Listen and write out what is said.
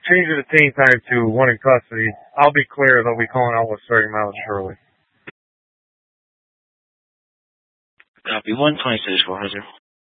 change the team type to one in custody. I'll be clear. They'll be calling out with 30 miles shortly. Copy 126 for Hunter.